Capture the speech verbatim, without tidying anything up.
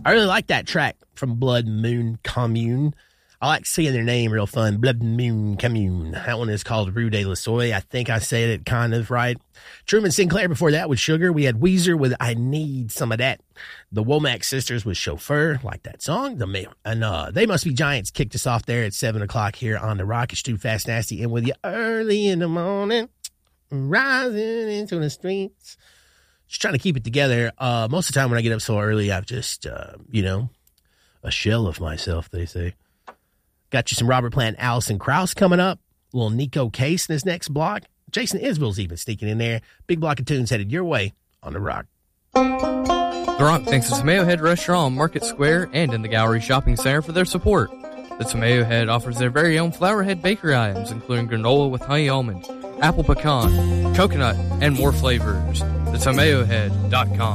I really like that track from Blood Moon Commune. I like seeing their name real fun. Blood Moon Commune. That one is called Rue de la Soie. I think I said it kind of right. Truman Sinclair before that with Sugar. We had Weezer with I Need Some of That. The Womack Sisters with Chauffeur. Like that song. The And uh, They Must Be Giants kicked us off there at seven o'clock here on the Rock. It's Too Fast Nasty. And with you early in the morning, rising into the streets. Just trying to keep it together. Uh, most of the time when I get up so early, I've just, uh, you know, a shell of myself, they say. Got you some Robert Plant, Alison Krauss coming up. A little Nico Case in this next block. Jason Isbell's even sneaking in there. Big block of tunes headed your way on The Rock. The Rock thanks the Tomato Head Restaurant on Market Square and in the Gallery Shopping Center for their support. The Tomato Head offers their very own Flowerhead bakery items, including granola with honey almond, apple pecan, coconut, and more flavors. the tomato head dot com.